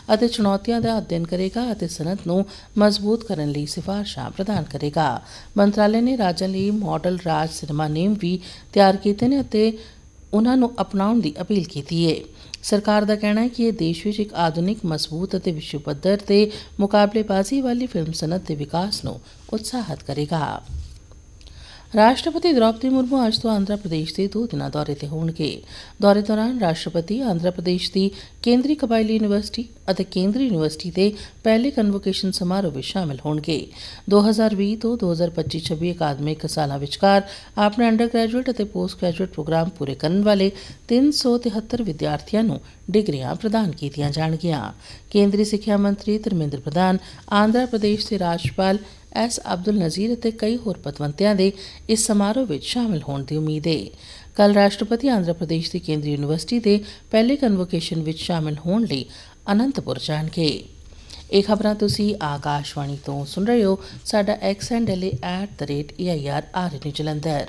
ਅਤੇ ਚੁਣੌਤੀਆਂ ਦਾ ਅਧਿਐਨ ਕਰੇਗਾ ਅਤੇ ਸਨਅਤ ਨੂੰ ਮਜ਼ਬੂਤ ਕਰਨ ਲਈ ਸਿਫਾਰਸ਼ਾਂ ਪ੍ਰਦਾਨ ਕਰੇਗਾ। ਮੰਤਰਾਲੇ ਨੇ ਰਾਜਾਂ ਲਈ ਮਾਡਲ ਰਾਜ ਸਿਨੇਮਾ ਨੇਮ ਵੀ ਤਿਆਰ ਕੀਤੇ ਨੇ ਅਤੇ ਉਨ੍ਹਾਂ ਨੂੰ ਅਪਣਾਉਣ ਦੀ ਅਪੀਲ ਕੀਤੀ ਹੈ। ਸਰਕਾਰ ਦਾ ਕਹਿਣਾ ਹੈ ਕਿ ਇਹ ਦੇਸ਼ ਵਿੱਚ ਇੱਕ ਆਧੁਨਿਕ, ਮਜ਼ਬੂਤ ਅਤੇ ਵਿਸ਼ਵ ਪੱਧਰ ਤੇ ਮੁਕਾਬਲੇਬਾਜ਼ੀ ਵਾਲੀ ਫਿਲਮ ਸਨਅਤ ਦੇ ਵਿਕਾਸ ਨੂੰ ਉਤਸ਼ਾਹਿਤ ਕਰੇਗਾ। ਰਾਸ਼ਟਰਪਤੀ ਦ੍ਰੌਪਦੀ ਮੁਰਮੂ ਅੱਜ ਤੋਂ ਆਂਧਰਾ ਪ੍ਰਦੇਸ਼ ਦੇ 2 ਦਿਨਾਂ ਦੌਰੇ ਤੇ ਹੋਣਗੇ। ਦੌਰੇ ਦੌਰਾਨ ਰਾਸ਼ਟਰਪਤੀ ਆਂਧਰਾ ਪ੍ਰਦੇਸ਼ ਦੀ ਕੇਂਦਰੀ ਕਬਾਇਲੀ ਯੂਨੀਵਰਸਿਟੀ ਅਤੇ ਕੇਂਦਰੀ ਯੂਨੀਵਰਸਿਟੀ ਦੇ ਪਹਿਲੇ ਕਨਵੋਕੇਸ਼ਨ ਸਮਾਰੋਹ ਵਿੱਚ ਸ਼ਾਮਲ ਹੋਣਗੇ। 2020 ਤੋਂ 2025-26 ਅਕਾਦਮਿਕ ਸਾਲਾਂ ਵਿਚਕਾਰ ਆਪਣੇ ਅੰਡਰ ਗ੍ਰੈਜੂਏਟ ਅਤੇ ਪੋਸਟ ਗ੍ਰੈਜੂਏਟ ਪ੍ਰੋਗਰਾਮ ਪੂਰੇ ਕਰਨ ਵਾਲੇ 373 ਵਿਦਿਆਰਥੀਆਂ ਨੂੰ ਡਿਗਰੀਆਂ ਪ੍ਰਦਾਨ ਕੀਤੀਆਂ ਜਾਣਗੀਆਂ। ਕੇਂਦਰੀ ਸਿੱਖਿਆ ਮੰਤਰੀ ਧਰਮੇਂਦਰ ਪ੍ਰਧਾਨ, ਆਂਧਰਾ ਪ੍ਰਦੇਸ਼ ਦੇ ਰਾਜਪਾਲ ਐਸ ਅਬਦੁਲ ਨਜ਼ੀਰ ਅਤੇ ਕਈ ਹੋਰ ਪਤਵੰਤਿਆਂ ਦੇ ਇਸ ਸਮਾਰੋਹ ਵਿੱਚ ਸ਼ਾਮਲ ਹੋਣ ਦੀ ਉਮੀਦ ਹੈ। ਕੱਲ੍ਹ ਰਾਸ਼ਟਰਪਤੀ ਆਂਧਰਾ ਪ੍ਰਦੇਸ਼ ਦੀ ਕੇਂਦਰੀ ਯੂਨੀਵਰਸਿਟੀ ਦੇ ਪਹਿਲੇ ਕਨਵੋਕੇਸ਼ਨ ਵਿੱਚ ਸ਼ਾਮਲ ਹੋਣ ਲਈ ਅਨੰਤਪੁਰ ਜਾਣਗੇ। ਇਹ ਖਬਰਾਂ ਤੁਸੀਂ ਆਕਾਸ਼ਵਾਣੀ ਤੋਂ ਸੁਣ ਰਹੇ ਹੋ। ਸਾਡਾ ਐਕਸ ਹੈਂਡਲ ਹੈ @AIR ਜਲੰਧਰ।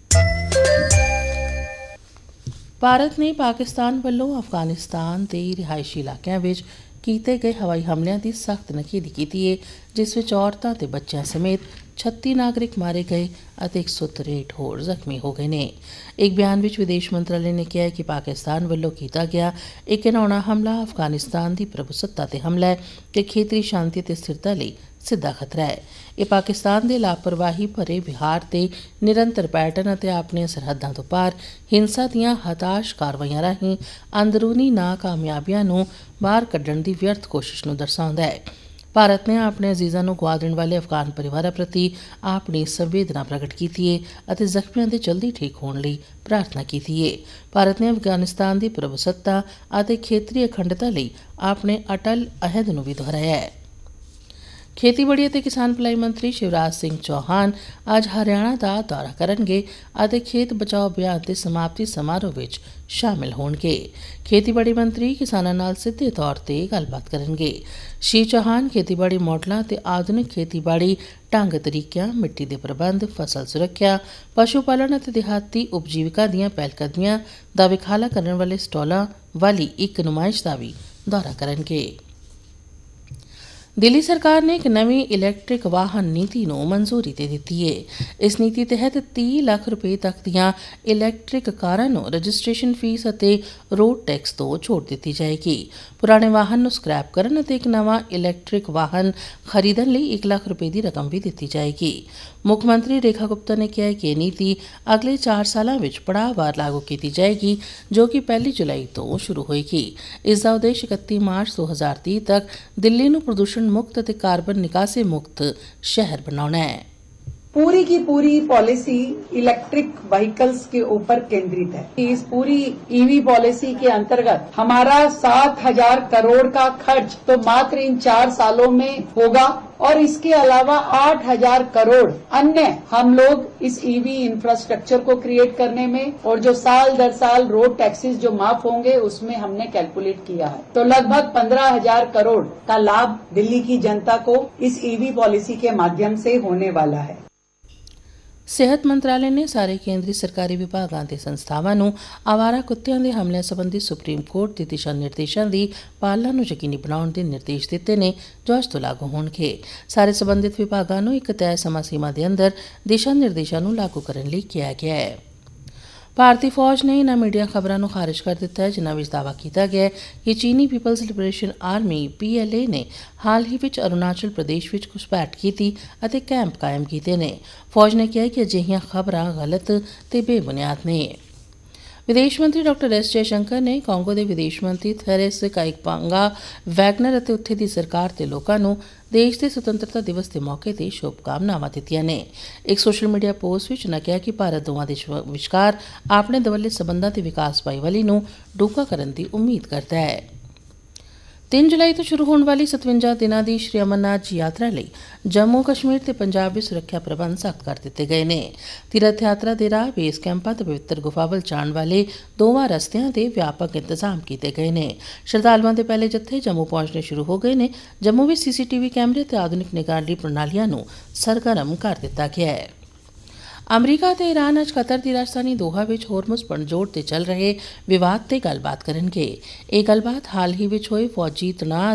ਭਾਰਤ ਨੇ ਪਾਕਿਸਤਾਨ ਵੱਲੋਂ ਅਫਗਾਨਿਸਤਾਨ ਦੇ ਰਿਹਾਇਸ਼ੀ ਇਲਾਕਿਆਂ ਵਿੱਚ ਕੀਤੇ ਗਏ ਹਵਾਈ ਹਮਲਿਆਂ ਦੀ ਸਖਤ ਨਿਖੇਧੀ ਕੀਤੀ ਹੈ, ਜਿਸ ਵਿੱਚ ਔਰਤਾਂ ਤੇ ਬੱਚਿਆਂ ਸਮੇਤ 36 ਨਾਗਰਿਕ ਮਾਰੇ ਗਏ ਅਤੇ 163 ਹੋਰ ਜ਼ਖਮੀ ਹੋ ਗਏ ਨੇ। ਇੱਕ ਬਿਆਨ ਵਿੱਚ ਵਿਦੇਸ਼ ਮੰਤਰਾਲੇ ਨੇ ਕਿਹਾ ਕਿ ਪਾਕਿਸਤਾਨ ਵੱਲੋਂ ਕੀਤਾ ਗਿਆ ਇੱਕ ਘਿਨਾਉਣਾ ਹਮਲਾ ਅਫਗਾਨਿਸਤਾਨ ਦੀ ਪ੍ਰਭੂਸੱਤਾ ਤੇ ਹਮਲਾ ਹੈ ਤੇ ਖੇਤਰੀ ਸ਼ਾਂਤੀ ਤੇ ਸਥਿਰਤਾ ਲਈ ਸਿੱਧਾ ਖਤਰਾ ਹੈ। ਇਹ ਪਾਕਿਸਤਾਨ ਦੇ ਲਾਪਰਵਾਹੀ ਭਰੇ ਵਿਹਾਰ ਤੇ ਨਿਰੰਤਰ ਪੈਟਰਨ ਅਤੇ ਆਪਣੀਆਂ ਸਰਹੱਦਾਂ ਤੋਂ ਪਾਰ ਹਿੰਸਾ ਦੀਆਂ ਹਤਾਸ਼ ਕਾਰਵਾਈਆਂ ਰਾਹੀਂ ਅੰਦਰੂਨੀ ਨਾਕਾਮਯਾਬੀਆਂ ਨੂੰ ਬਾਹਰ ਕੱਢਣ ਦੀ ਵਿਅਰਥ ਕੋਸ਼ਿਸ਼ ਨੂੰ ਦਰਸਾਉਂਦਾ ਹੈ। ਭਾਰਤ ਨੇ ਆਪਣੇ ਅਜ਼ੀਜ਼ਾਂ ਨੂੰ ਗੁਆ ਦੇਣ ਵਾਲੇ ਅਫਗਾਨ ਪਰਿਵਾਰਾਂ ਪ੍ਰਤੀ ਆਪਣੀ ਸੰਵੇਦਨਾ ਪ੍ਰਗਟ ਕੀਤੀ ਹੈ ਅਤੇ ਜ਼ਖਮੀਆਂ ਦੇ ਜਲਦੀ ਠੀਕ ਹੋਣ ਲਈ ਪ੍ਰਾਰਥਨਾ ਕੀਤੀ ਹੈ। ਭਾਰਤ ਨੇ ਅਫਗਾਨਿਸਤਾਨ ਦੀ ਪ੍ਰਭੂਸੱਤਾ ਅਤੇ ਖੇਤਰੀ ਅਖੰਡਤਾ ਲਈ ਆਪਣੇ ਅਟਲ ਅਹਿਦ ਨੂੰ ਵੀ ਦੁਹਰਾਇਆ ਹੈ। ਖੇਤੀਬਾੜੀ ਅਤੇ ਕਿਸਾਨ ਭਲਾਈ ਮੰਤਰੀ ਸ਼ਿਵਰਾਜ ਸਿੰਘ ਚੌਹਾਨ ਅੱਜ ਹਰਿਆਣਾ ਦਾ ਦੌਰਾ ਕਰਨਗੇ ਅਤੇ ਖੇਤ ਬਚਾਓ ਅਭਿਆਨ ਦੇ ਸਮਾਪਤੀ ਸਮਾਰੋਹ ਵਿੱਚ ਸ਼ਾਮਿਲ ਹੋਣਗੇ। ਖੇਤੀਬਾੜੀ ਮੰਤਰੀ ਕਿਸਾਨਾਂ ਨਾਲ ਸਿੱਧੇ ਤੌਰ ਤੇ ਗੱਲਬਾਤ ਕਰਨਗੇ। ਸ਼੍ਰੀ ਚੌਹਾਨ ਖੇਤੀਬਾੜੀ ਮਾਡਲਾਂ ਤੇ ਆਧੁਨਿਕ ਖੇਤੀਬਾੜੀ ਢੰਗ ਤਰੀਕਿਆਂ, ਮਿੱਟੀ ਦੇ ਪ੍ਰਬੰਧ, ਫਸਲ ਸੁਰੱਖਿਆ, ਪਸ਼ੂ ਪਾਲਣ ਅਤੇ ਦਿਹਾਤੀ ਉਪਜੀਵਿਕਾ ਦੀਆਂ ਪਹਿਲਕਦਮੀਆਂ ਦਾ ਵਿਖਾਲਾ ਕਰਨ ਵਾਲੇ ਸਟਾਲਾਂ ਵਾਲੀ ਇੱਕ ਨੁਮਾਇਸ਼ ਦਾ ਵੀ ਦੌਰਾ ਕਰਨਗੇ। ਦਿੱਲੀ ਸਰਕਾਰ ਨੇ ਇੱਕ ਨਵੀਂ ਇਲੈਕਟ੍ਰਿਕ ਵਾਹਨ ਨੀਤੀ ਨੂੰ ਮਨਜ਼ੂਰੀ ਦੇ ਦਿੱਤੀ ਹੈ। ਇਸ ਨੀਤੀ ਤਹਿਤ 30 ਲੱਖ ਰੁਪਏ ਤੱਕ ਦੀਆਂ ਇਲੈਕਟ੍ਰਿਕ ਕਾਰਾਂ ਨੂੰ ਰਜਿਸਟ੍ਰੇਸ਼ਨ ਫੀਸ ਅਤੇ ਰੋਡ ਟੈਕਸ ਤੋਂ ਛੋਟ ਦਿੱਤੀ ਜਾਏਗੀ। ਪੁਰਾਣੇ ਵਾਹਨ ਨੂੰ ਸਕ੍ਰੈਪ ਕਰਨ ਅਤੇ ਇੱਕ ਨਵਾਂ ਇਲੈਕਟ੍ਰਿਕ ਵਾਹਨ ਖਰੀਦਣ ਲਈ 1 ਲੱਖ ਰੁਪਏ ਦੀ ਰਕਮ ਵੀ ਦਿੱਤੀ ਜਾਏਗੀ। ਮੁੱਖ ਮੰਤਰੀ ਰੇਖਾ ਗੁਪਤਾ ਨੇ ਕਿਹਾ ਕਿ ਇਹ ਨੀਤੀ ਅਗਲੇ 4 ਸਾਲਾਂ ਵਿੱਚ ਪੜਾਅਵਾਰ ਲਾਗੂ ਕੀਤੀ ਜਾਏਗੀ, ਜੋ ਕਿ 1 ਜੁਲਾਈ ਤੋਂ ਸ਼ੁਰੂ ਹੋਏਗੀ। ਇਸ ਦਾ ਉਦੇਸ਼ 31 ਮਾਰਚ 2030 ਤੱਕ ਦਿੱਲੀ ਨੂੰ ਪ੍ਰਦੂਸ਼ਣ मुक्त ਅਤੇ कार्बन निकासी मुक्त शहर बनाना है। पूरी की पूरी पॉलिसी इलेक्ट्रिक व्हीकल्स के ऊपर केंद्रित है। इस पूरी ईवी पॉलिसी के अंतर्गत हमारा 7,000 करोड़ का खर्च तो मात्र इन 4 सालों में होगा और इसके अलावा 8,000 करोड़ अन्य हम लोग इस ईवी इंफ्रास्ट्रक्चर को क्रिएट करने में और जो साल दर साल रोड टैक्सेस जो माफ होंगे उसमें हमने कैलकुलेट किया है। तो लगभग 15,000 करोड़ का लाभ दिल्ली की जनता को इस ईवी पॉलिसी के माध्यम से होने वाला है। ਸਿਹਤ ਮੰਤਰਾਲੇ ਨੇ ਸਾਰੇ ਕੇਂਦਰੀ ਸਰਕਾਰੀ ਵਿਭਾਗਾਂ ਤੇ ਸੰਸਥਾਵਾਂ ਨੂੰ ਆਵਾਰਾ ਕੁੱਤਿਆਂ ਦੇ ਹਮਲਿਆਂ ਸੰਬੰਧੀ ਸੁਪਰੀਮ ਕੋਰਟ ਦੇ ਦਿਸ਼ਾ ਨਿਰਦੇਸ਼ਾਂ ਦੀ ਪਾਲਣਾ ਨੂੰ ਯਕੀਨੀ ਬਣਾਉਣ ਦੇ ਨਿਰਦੇਸ਼ ਦਿੱਤੇ ਨੇ, ਜੋ ਅੱਜ ਤੋਂ ਲਾਗੂ ਹੋਣਗੇ। ਸਾਰੇ ਸੰਬੰਧਿਤ ਵਿਭਾਗਾਂ ਨੂੰ ਇੱਕ ਤੈਅ ਸਮਾਂ ਸੀਮਾ ਦੇ ਅੰਦਰ ਦਿਸ਼ਾ ਨਿਰਦੇਸ਼ਾਂ ਨੂੰ ਲਾਗੂ ਕਰਨ ਲਈ ਕਿਹਾ ਗਿਆ ਹੈ। ਭਾਰਤੀ ਫੌਜ ਨੇ ਇਨ੍ਹਾਂ ਮੀਡੀਆ ਖਬਰਾਂ ਨੂੰ ਖਾਰਿਜ ਕਰ ਦਿੱਤਾ ਹੈ ਜਿਨ੍ਹਾਂ ਵਿੱਚ ਦਾਅਵਾ ਕੀਤਾ ਗਿਆ ਹੈ ਕਿ ਚੀਨੀ ਪੀਪਲਜ਼ ਲਿਬਰੇਸ਼ਨ ਆਰਮੀ PLA ਨੇ ਹਾਲ ਹੀ ਵਿੱਚ ਅਰੁਣਾਚਲ ਪ੍ਰਦੇਸ਼ ਵਿੱਚ ਘੁਸਪੈਠ ਕੀਤੀ ਅਤੇ ਕੈਂਪ ਕਾਇਮ ਕੀਤੇ ਨੇ। ਫੌਜ ਨੇ ਕਿਹਾ ਕਿ ਅਜਿਹੀਆਂ ਖਬਰਾਂ ਗਲਤ ਤੇ ਬੇਬੁਨਿਆਦ ਨੇ। ਵਿਦੇਸ਼ ਮੰਤਰੀ ਡਾਕਟਰ ਐਸ ਜੈਸ਼ੰਕਰ ਨੇ ਕਾਂਗੋ ਦੇ ਵਿਦੇਸ਼ ਮੰਤਰੀ ਥੈਰੇਸ ਕਾਇਕਪਾਂਗਾ ਵੈਗਨਰ ਅਤੇ ਉੱਥੇ ਦੀ ਸਰਕਾਰ ਤੇ ਲੋਕਾਂ ਨੂੰ ਦੇਸ਼ ਦੇ ਸੁਤੰਤਰਤਾ ਦਿਵਸ ਦੇ ਮੌਕੇ ਤੇ ਸ਼ੁਭਕਾਮਨਾਵਾਂ ਦਿੱਤੀਆਂ ਨੇ। ਇੱਕ ਸੋਸ਼ਲ ਮੀਡੀਆ ਪੋਸਟ ਵਿੱਚ ਉਨ੍ਹਾਂ ਕਿਹਾ ਕਿ ਭਾਰਤ ਦੋਵਾਂ ਦੇਸ਼ਾਂ ਵਿਚਕਾਰ ਆਪਣੇ ਦਵੱਲੇ ਸਬੰਧਾਂ ਤੇ ਵਿਕਾਸ ਭਾਈਵਾਲੀ ਨੂੰ ਡੂੰਘਾ ਕਰਨ ਦੀ ਉਮੀਦ ਕਰਦਾ ਹੈ। 3 ਜੁਲਾਈ ਤੋਂ ਸ਼ੁਰੂ ਹੋਣ ਵਾਲੀ 57 ਦਿਨਾਂ ਦੀ ਸ਼੍ਰੀ ਅਮਰਨਾਥ ਜੀ ਯਾਤਰਾ ਲਈ ਜੰਮੂ ਕਸ਼ਮੀਰ ਤੇ ਪੰਜਾਬ ਵਿੱਚ ਸੁਰੱਖਿਆ ਪ੍ਰਬੰਧ ਸਖਤ ਕਰ ਦਿੱਤੇ ਗਏ ਨੇ। ਤੀਰਥ ਯਾਤਰਾ ਦੇ ਰਾਹ, ਬੇਸ ਕੈਂਪਾਂ ਤੇ ਪਵਿੱਤਰ ਗੁਫਾ ਵੱਲ ਜਾਣ ਵਾਲੇ ਦੋਵਾਂ ਰਸਤਿਆਂ ਦੇ ਵਿਆਪਕ ਇੰਤਜ਼ਾਮ ਕੀਤੇ ਗਏ ਨੇ। ਸ਼ਰਧਾਲੂਆਂ ਦੇ ਪਹਿਲੇ ਜੱਥੇ ਜੰਮੂ ਪਹੁੰਚਣੇ ਸ਼ੁਰੂ ਹੋ ਗਏ ਨੇ। ਜੰਮੂ ਵਿੱਚ CCTV ਕੈਮਰੇ ਤੇ ਆਧੁਨਿਕ ਨਿਗਰਾਨੀ ਪ੍ਰਣਾਲੀਆਂ ਨੂੰ ਸਰਗਰਮ ਕਰ ਦਿੱਤਾ ਗਿਆ ਹੈ। ਅਮਰੀਕਾ ਅਤੇ ਈਰਾਨ ਅੱਜ ਕਤਰ ਦੀ ਰਾਜਧਾਨੀ ਦੋਹਾ ਵਿੱਚ ਹੋਰਮੁਜ਼ ਪਣਜੋੜ ਤੇ ਚੱਲ ਰਹੇ ਵਿਵਾਦ ਤੇ ਗੱਲਬਾਤ ਕਰਨਗੇ। ਇਹ ਗੱਲਬਾਤ ਹਾਲ ਹੀ ਵਿੱਚ ਹੋਏ ਫੌਜੀ ਤਣਾਅ